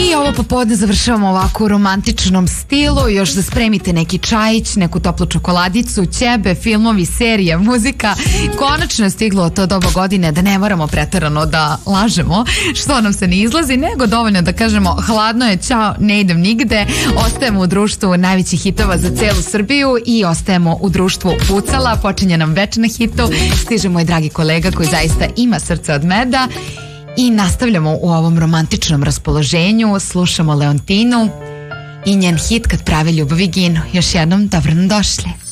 I ovo popodne završavamo ovako u romantičnom stilu. Još da spremite neki čajić, neku toplu čokoladicu, ćebe, filmovi, serije, muzika. Konačno je stiglo to doba godine da ne moramo preterano da lažemo što nam se ne izlazi, nego dovoljno da kažemo hladno je, ćao, ne idem nigde. Ostajemo u društvu najvećih hitova za celu Srbiju i ostajemo u društvu pucala. Počinje nam večer na hitu. Stiže moj dragi kolega koji zaista ima srce od meda. I nastavljamo u ovom romantičnom raspoloženju, slušamo Leontinu i njen hit Kad prave ljubavi ginu. Još jednom dobro nam došli.